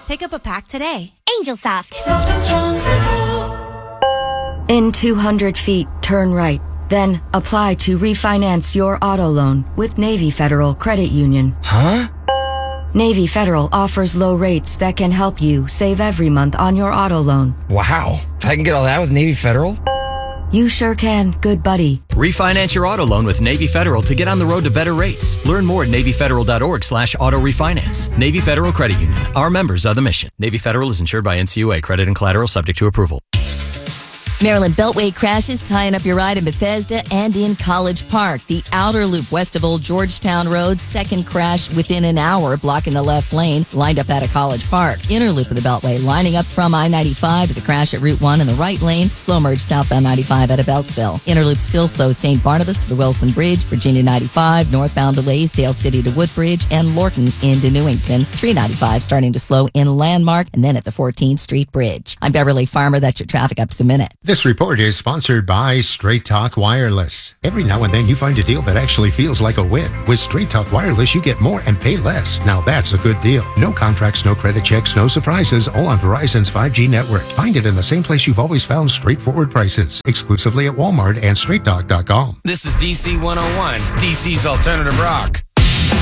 Pick up a pack today. Angel Soft. Soft and strong, simple. In 200 feet, turn right. Then apply to refinance your auto loan with Navy Federal Credit Union. Huh? Navy Federal offers low rates that can help you save every month on your auto loan. Wow. I can get all that with Navy Federal? You sure can, good buddy. Refinance your auto loan with Navy Federal to get on the road to better rates. Learn more at NavyFederal.org/auto refinance. Navy Federal Credit Union. Our members are the mission. Navy Federal is insured by NCUA. Credit and collateral subject to approval. Maryland Beltway crashes tying up your ride in Bethesda and in College Park. The outer loop west of Old Georgetown Road, second crash within an hour, blocking the left lane, lined up out of College Park. Inner loop of the Beltway, lining up from I-95 to the crash at Route 1 in the right lane, slow merge southbound 95 out of Beltsville. Inner loop still slow St. Barnabas to the Wilson Bridge, Virginia 95, northbound delays Dale City to Woodbridge, and Lorton into Newington. 395 starting to slow in Landmark, and then at the 14th Street Bridge. I'm Beverly Farmer. That's your traffic up to the minute. This report is sponsored by Straight Talk Wireless. Every now and then you find a deal that actually feels like a win. With Straight Talk Wireless, you get more and pay less. Now that's a good deal. No contracts, no credit checks, no surprises, all on Verizon's 5G network. Find it in the same place you've always found straightforward prices. Exclusively at Walmart and StraightTalk.com. This is DC 101, DC's Alternative Rock.